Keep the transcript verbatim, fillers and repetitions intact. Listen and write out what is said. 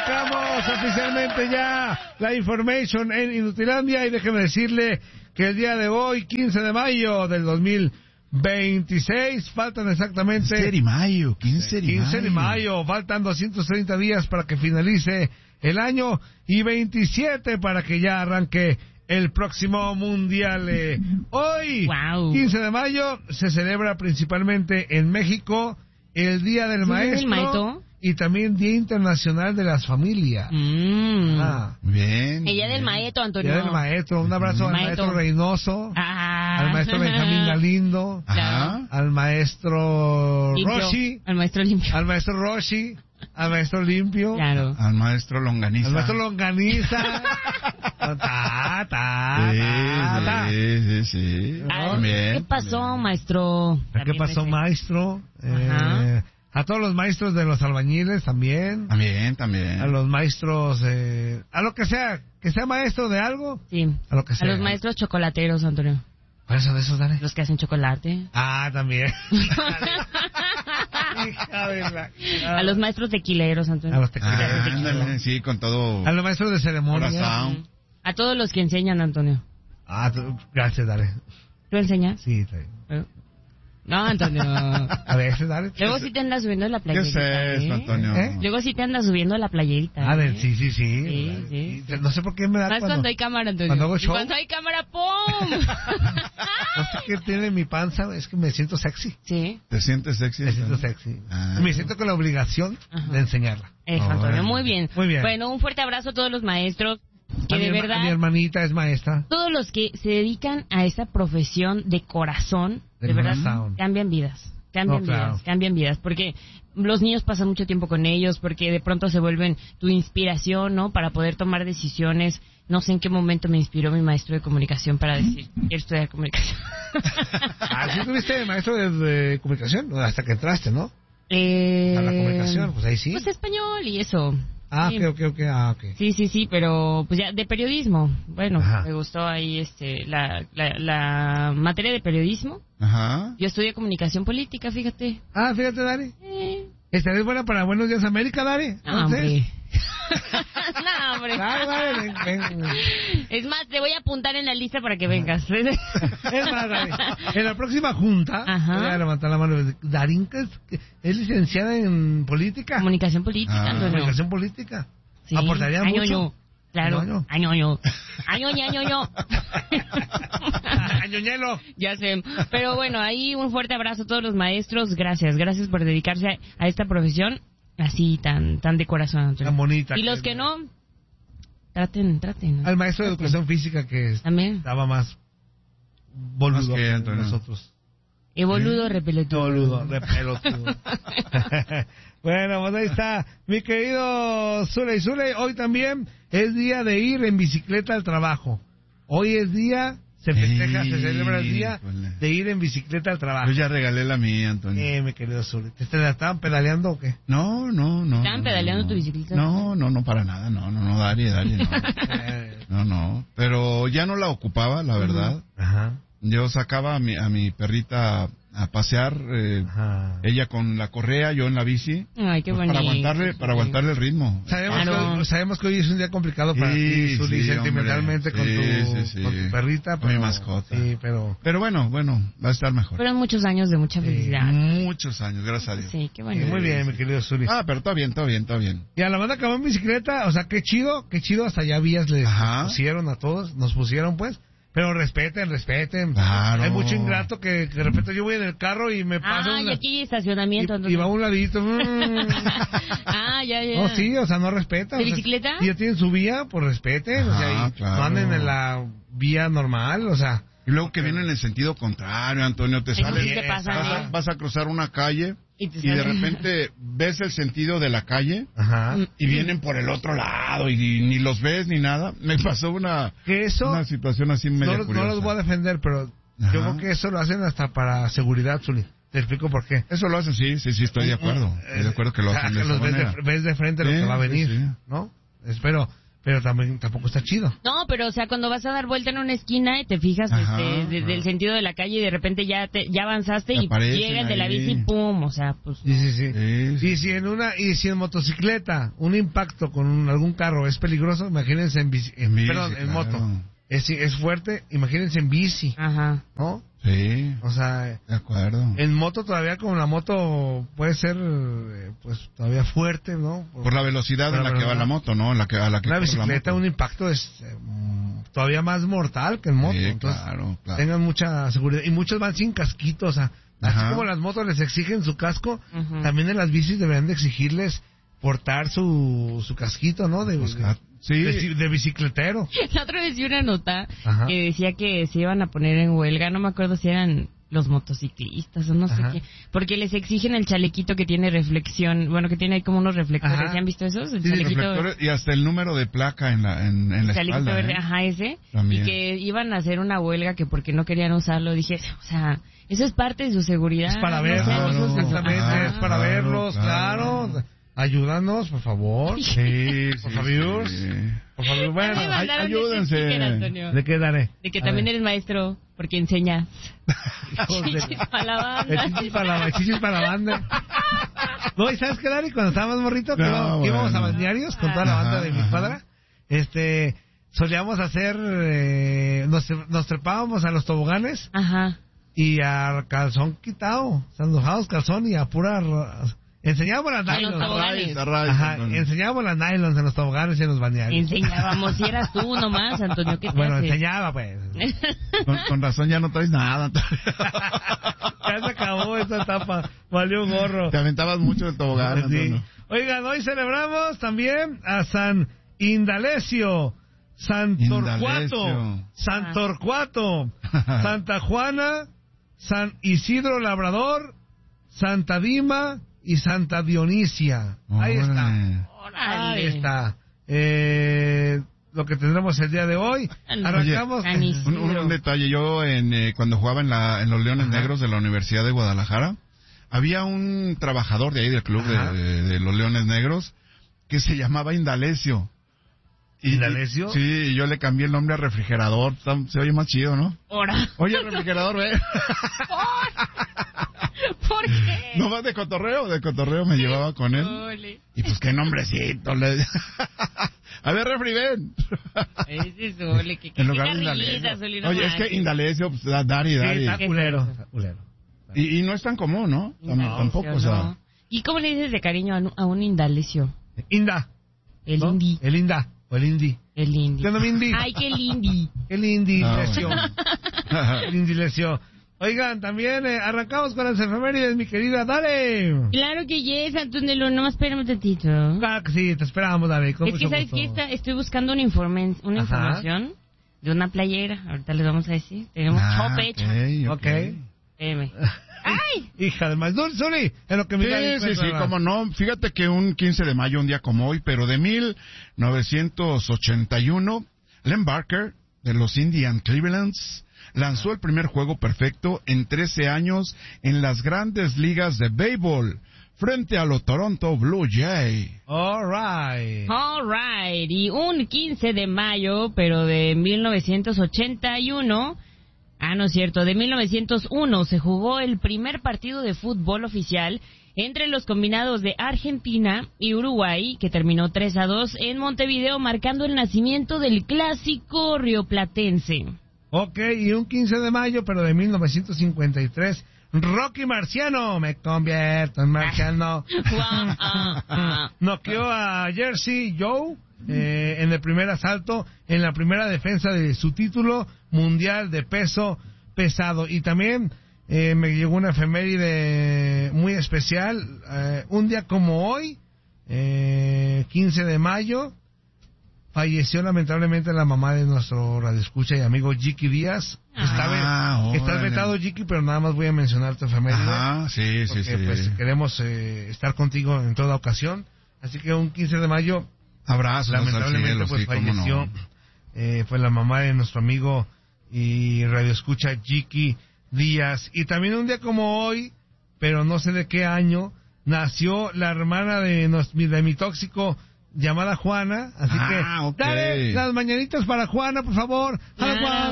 arrancamos oficialmente ya la information en Inutilandia y déjeme decirle que el día de hoy, quince de mayo del dos mil veintiséis, faltan exactamente... quince de mayo, quince de mayo. quince de mayo, faltan doscientos treinta días para que finalice el año y veintisiete para que ya arranque el próximo mundial. Eh, hoy, wow. quince de mayo, se celebra principalmente en México el Día del ¿Sí, Maestro, el maestro? Y también Día Internacional de las Familias. Mm. Ah. Bien. El Día del Maestro, Antonio. Día del Maestro. Un abrazo al maestro. maestro Reynoso, ah. al maestro Benjamín Galindo, Ajá. al maestro Limpio. Roshi, Al maestro Limpio. al maestro Roshi, al maestro Limpio, Claro. Al maestro Longaniza. al maestro Longaniza. ta, ta, ta, Sí, ta. sí, sí, sí. Ay, También, ¿Qué pasó, también. maestro? ¿Qué También pasó, me sé. maestro? Ajá. Eh, a todos los maestros de los albañiles también. También, también. A los maestros, eh, a lo que sea, que sea maestro de algo, Sí. a lo que A sea. los maestros chocolateros, Antonio. ¿Cuáles son esos, dale? Los que hacen chocolate. Ah, también. Hija de la- A los maestros tequileros, Antonio. A los tequileros. Ah, ándale, sí, con todo A los maestros de ceremonia. corazón. A todos los que enseñan, Antonio. Ah, tú- gracias, dale. ¿Tú enseñas? Sí, está bien. ¿Eh? No, Antonio. A veces, dale. Luego sí te andas subiendo la ¿Qué playerita. es eso, ¿eh? Antonio? ¿Eh? Luego sí te andas subiendo la playerita. Ah, de- ¿eh? sí, sí, sí. Sí, Dale. sí, sí. No sé por qué me da Más cuando... cuando hay cámara, Antonio. cuando hago Y show. cuando hay cámara, ¡pum! No sé qué tiene mi panza, es que me siento sexy. Sí, ¿Te sientes sexy? Me siento Antonio? sexy. Ah. Me siento con la obligación Ajá. de enseñarla. eso, Oh, Antonio. bueno. Muy bien. Muy bien. Bueno, un fuerte abrazo a todos los maestros. Que A mi de herma- verdad, Mi hermanita es maestra. todos los que se dedican a esa profesión de corazón, De de, verdad, corazón. cambian vidas. Cambian No, claro. vidas, cambian vidas, porque los niños pasan mucho tiempo con ellos, porque de pronto se vuelven tu inspiración, ¿no? Para poder tomar decisiones. No sé en qué momento me inspiró mi maestro de comunicación para decir, quiero estudiar comunicación. Ah, ¿sí tuviste maestro de, de comunicación? Hasta que entraste, ¿no? eh, A la comunicación, pues ahí sí. Pues español y eso. Ah, Sí. ok, ok, ok, ah, ok. Sí, sí, sí, pero pues ya de periodismo. Bueno, Ajá. me gustó ahí este la, la, la materia de periodismo. Ajá. Yo estudié comunicación política, fíjate. Ah, fíjate, Dari. Eh, ¿Estarías buena para Buenos Días América, Dari? no, hombre. no, hombre. Dale, dale, ven, ven. Es más, te voy a apuntar en la lista para que vengas. Es más, Dari, en la próxima junta, Ajá. voy a levantar la mano. Darín, que es, que es licenciada en política. Comunicación política, Ah. Antonio. Comunicación política. Sí. ¿Aportaría Año, mucho? año. Claro. Año, Añoño. Añoño, añoño. Añoñelo. Ya sé. Pero bueno, ahí un fuerte abrazo a todos los maestros. Gracias, gracias por dedicarse a, a esta profesión así tan tan de corazón, Antonio. Tan bonita. Y los que no, traten, traten. Al maestro de educación física que También. estaba más boludo Más que que Antonio. nosotros. Y boludo, repeludo. Boludo, repelotudo. Bueno, pues ahí está. Mi querido Zuley Zuley, hoy también es día de ir en bicicleta al trabajo. Hoy es día, se festeja, se celebra el día Híjole. de ir en bicicleta al trabajo. Yo ya regalé la mía, Antonio. Eh, mi querido Zuley. ¿Te te la estaban pedaleando o qué? No, no, no. ¿Estaban no, pedaleando no. tu bicicleta? No, no, no, para nada. No, no, no, Dari, Dari, no. Eh, No, no. Pero ya no la ocupaba, la verdad. Ajá, Yo sacaba a mi, a mi perrita a pasear, eh, ajá. ella con la correa, yo en la bici. Ay, qué pues, bonito. para aguantarle, para aguantarle el ritmo. Sabemos, Claro. que hoy, sabemos que hoy es un día complicado para Sí, ti, Zuley, sí, sentimentalmente hombre. con, Sí, tu, sí, sí. con tu perrita. Con mi pero- mascota. Sí, pero... Pero bueno, bueno, va a estar mejor. Fueron muchos años de mucha felicidad. Muchos años, gracias a Dios. Sí, qué Sí, bonito. muy bien, mi querido Zuley. Ah, pero todo bien, todo bien, todo bien. Y a la banda que va en bicicleta, o sea, qué chido, qué chido, hasta allá vías les Ajá. pusieron a todos, nos pusieron pues, pero respeten, respeten. Claro. Hay mucho ingrato que, que de repente yo voy en el carro y me pasa Ah, y una- aquí hay estacionamiento. y, entonces. y va a un ladito. mm. Ah, ya, ya. No, sí, o sea, no respetan. ¿De o sea, bicicleta? Si ya tienen su vía, pues respeten, o sea, Ajá, y claro. no anden en la vía normal, o sea. Y luego que viene en el sentido contrario, Antonio, te Eso sale, sí te pasa, vas, a, ¿eh? vas a cruzar una calle Y te y de sale- repente ves el sentido de la calle Ajá. y vienen por el otro lado y, ni los ves ni nada. Me pasó una, Que eso, una situación así no, media los- no curiosa. los voy a defender, pero Ajá. yo creo que eso lo hacen hasta para seguridad, Zuley. Te explico por qué. Eso lo hacen, sí, sí, sí, estoy de acuerdo. Estoy de acuerdo que lo O sea, hacen de que esa los ves, manera. de, ves de frente lo Sí, que va a sí, venir, sí. ¿no? Espero. pero también tampoco está chido. No, pero o sea, cuando vas a dar vuelta en una esquina y te fijas Ajá, este, desde ajá. el sentido de la calle y de repente ya te, ya avanzaste Te y aparecen llega el de la ahí. bici y pum, o sea, pues... Sí, sí, sí. Sí, sí. Y si en una y si en motocicleta un impacto con un- algún carro es peligroso, imagínense en bici, en- Bici, perdón, en claro. moto. Es, es fuerte, imagínense en bici, Ajá. ¿no? Sí, O sea, de acuerdo. en moto todavía con la moto puede ser eh, pues todavía fuerte, ¿no? Por la velocidad por en la la que va velocidad. la moto, ¿no? En la que, a la que Una corre la bicicleta, moto. un impacto es eh, mm, todavía más mortal que en moto. Sí, Entonces, claro, claro. tengan mucha seguridad. Y muchos van sin casquito, o sea, Ajá. así como las motos les exigen su casco, Ujú. también en las bicis deberían de exigirles portar su, su casquito, ¿no? De, Pues, de, sí. de- de bicicletero. La otra vez vi una nota Ajá. que decía que se iban a poner en huelga, no me acuerdo si eran los motociclistas o no sé Ajá. qué, porque les exigen el chalequito que tiene reflexión, bueno, que tiene ahí como unos reflectores, Ajá. ¿se han visto esos? El Sí, chalequito, Reflectores y hasta el número de placa en la, en, en la chalequito espalda. verde, ¿eh? ajá, ese, También. y que iban a hacer una huelga que porque no querían usarlo, dije, o sea, eso es parte de su seguridad. Es para no verlos, sean hijos de- exactamente, Ajá. es para Claro, verlos, claro. claro. Ayúdanos, por favor. Sí, Por sí, favor. sí. Por favor, bueno. Ya me ay- mandaron ayúdense. ese sticker, Antonio, ¿De qué daré? de que A también ver. eres maestro porque enseñas. Hijos de- Chichis para la banda. El chichis para la, chichis para la banda. No, ¿y sabes qué, Dari? Cuando estábamos morritos, que No, íbamos, que íbamos a bueno. balnearios con toda la banda Ajá, de mi ajá. cuadra, este, solíamos hacer, eh, nos, nos trepábamos a los toboganes Ajá. y a calzón quitado, o sea, nos dejábamos calzón y a pura... ro- Enseñábamos las A los nylons. toboganes. A rayos, Ajá, Antonio. enseñábamos las nylons en los toboganes y en los balnearios. Enseñábamos, si eras tú nomás, Antonio, ¿qué te Bueno, haces? enseñaba, pues. Con, con razón ya no traes nada, Antonio. Ya se acabó esa etapa, valió un gorro. Te aventabas mucho del tobogán, Sí. Antonio. Oigan, hoy celebramos también a San Indalecio, San Torcuato, Indalecio. San Torcuato, Santa Juana, San Isidro Labrador, Santa Dima y Santa Dionisia. Ahí está. Órale. Ahí está. Eh, lo que tendremos el día de hoy. Arrancamos. San Isidro. Un, un detalle, yo en, eh, cuando jugaba en, la, en los Leones Ajá. Negros de la Universidad de Guadalajara, había un trabajador de ahí del club de, Ajá. de- de los Leones Negros que se llamaba Indalecio. Y- ¿Indalecio? y- Sí, y yo le cambié el nombre a refrigerador. Está- Se oye más chido, ¿no? Ahora. Oye, refrigerador, ve. ¿Por qué? No más de cotorreo, de cotorreo me llevaba con él. Ole. Y pues qué nombrecito. Le... A ver, refri, ven. Ese es Ole, que En lugar qué de carrillita, Indalecio. Zuli, no Oye, es que manches. Indalecio, pues, da- Dari, Sí, Dari. está culero. está culero. Y, y no es tan común, ¿no? Tam- Indalecio, Tampoco, o sea. no. ¿Y cómo le dices de cariño a, un- a un indalecio? Inda. El ¿no? indi. El Inda. O el Indi. El indi. ¿Qué onda, mi Indi? Ay, qué lindi. El Indi Ah, leció. bueno. El Indi leció. Oigan, también eh, arrancamos con las efemérides, mi querida. ¡Dale! Claro que yes, Antonio, nomás espérame un tantito. Claro que sí, te esperamos, dale. Con Es que, mucho ¿sabes gusto. qué? Está- estoy buscando una, informe- una Ajá. información de una playera. Ahorita les vamos a decir. Tenemos Ah, chope hecho. ok, Ok. Espérame. ¡Ay! Hija de más. Dul- Zuli, en lo que me Sí, sí, sí, cómo no. Fíjate que un quince de mayo, un día como hoy, pero de mil novecientos ochenta y uno, Len Barker, de los Indian Clevelands, lanzó el primer juego perfecto en trece años en las grandes ligas de béisbol, frente a los Toronto Blue Jays. All right. All right. Y un quince de mayo, pero de mil novecientos ochenta y uno... Ah, no es cierto, de mil novecientos uno se jugó el primer partido de fútbol oficial entre los combinados de Argentina y Uruguay, que terminó tres a dos en Montevideo, marcando el nacimiento del clásico rioplatense. Ok, y un quince de mayo, pero de mil novecientos cincuenta y tres, Rocky Marciano, me convierto en marciano, Guau, ah, ah. noqueó a Jersey Joe eh, en el primer asalto, en la primera defensa de su título mundial de peso pesado. Y también eh, me llegó una efeméride muy especial, eh, un día como hoy, eh, quince de mayo, falleció lamentablemente la mamá de nuestro radioescucha y amigo Jiki Díaz. Está ve- Ah, estás órale. vetado, Jiki, pero nada más voy a mencionar tu efeméride. Ajá, sí, sí, Porque sí. pues queremos eh, estar contigo en toda ocasión. Así que un quince de mayo, Abrazos hasta el lamentablemente, cielo, pues sí, cómo falleció. no. Eh, fue la mamá de nuestro amigo y radioescucha Jiki Díaz. Y también un día como hoy, pero no sé de qué año, nació la hermana de, nos- de mi tóxico llamada Juana, así ah, que okay. dale las mañanitas para Juana, por favor. Hola, Juana.